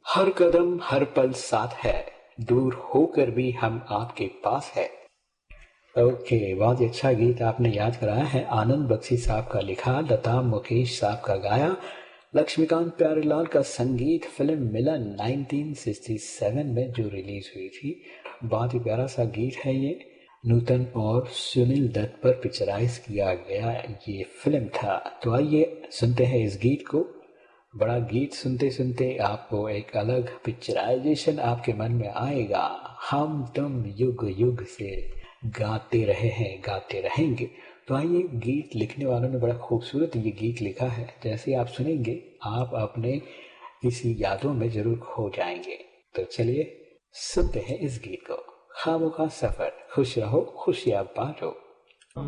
हर कदम हर पल साथ है, दूर होकर भी हम आपके पास है। ओके, बहुत ही अच्छा गीत आपने याद कराया है। आनंद बख्शी साहब का लिखा, लता मुकेश साहब का गाया, लक्ष्मीकांत प्यारेलाल का संगीत, फिल्म मिलन 1967 में जो रिलीज हुई थी। बहुत ही प्यारा सा गीत है ये। नूतन और सुनील दत्त पर पिक्चराइज किया गया ये फिल्म था। तो आइए सुनते हैं इस गीत को। बड़ा गीत सुनते सुनते आपको एक अलग पिक्चराइजेशन आपके मन में आएगा। हम तुम युग युग से गाते रहे हैं, गाते रहेंगे। तो आइए, गीत लिखने वालों ने बड़ा खूबसूरत ये गीत लिखा है। जैसे आप सुनेंगे आप अपने इसी यादों में जरूर खो जाएंगे। तो चलिए सुनते हैं इस गीत को। खामोखा सफर, खुश रहो खुशियां बांटो।